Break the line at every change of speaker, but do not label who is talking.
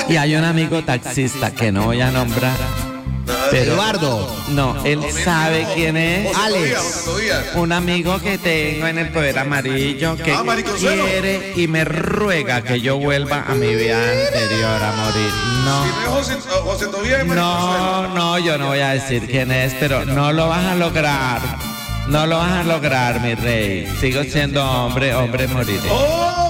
Y hay un amigo taxista que no voy a nombrar. Pero
Eduardo.
no, él sabe quién es.
Alex.
Un amigo que tengo en el Poder Amarillo que
Mariconsuelo.
quiere y me ruega que yo vuelva a mi vida anterior a morir. No.
Si no es José Tobías, es Mariconsuelo.
No, yo no voy a decir quién es, pero no lo vas a lograr. No lo vas a lograr, mi rey. Sigo siendo hombre, hombre moriré.
¡Oh!